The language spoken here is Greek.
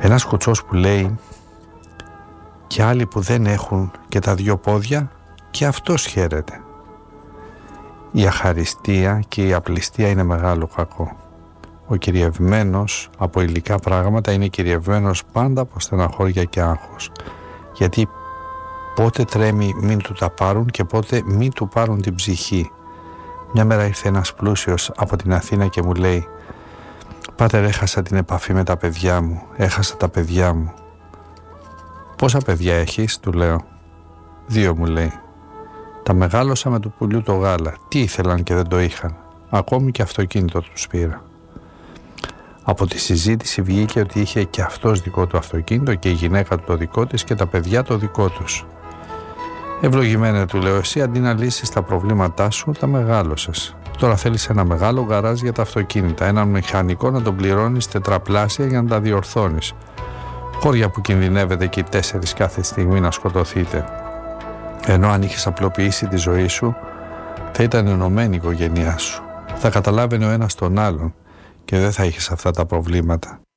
Ένας κουτσός που λέει και άλλοι που δεν έχουν και τα δυο πόδια, και αυτός χαίρεται. Η αχαριστία και η απληστία είναι μεγάλο κακό. Ο κυριευμένος από υλικά πράγματα είναι κυριευμένος πάντα από στεναχώρια και άγχος. Γιατί πότε τρέμει μην του τα πάρουν και πότε μην του πάρουν την ψυχή. Μια μέρα ήρθε ένας πλούσιος από την Αθήνα και μου λέει «Πάτερ, έχασα την επαφή με τα παιδιά μου, έχασα τα παιδιά μου». «Πόσα παιδιά έχεις?» του λέω. «2» μου λέει. «Τα μεγάλωσα με του πουλιού το γάλα. Τι ήθελαν και δεν το είχαν. Ακόμη και αυτοκίνητο τους πήρα». Από τη συζήτηση βγήκε ότι είχε και αυτός δικό του αυτοκίνητο και η γυναίκα του το δικό της και τα παιδιά το δικό τους. «Ευλογημένε», του λέω, «εσύ αντί να λύσεις τα προβλήματά σου, τα μεγάλωσες. Τώρα θέλεις ένα μεγάλο γκαράζ για τα αυτοκίνητα, έναν μηχανικό να τον πληρώνεις τετραπλάσια για να τα διορθώνεις. Χώρια που κινδυνεύετε και οι 4 κάθε στιγμή να σκοτωθείτε. Ενώ αν είχες απλοποιήσει τη ζωή σου, θα ήταν ενωμένη η οικογένειά σου. Θα καταλάβαινε ο ένας τον άλλον και δεν θα είχες αυτά τα προβλήματα.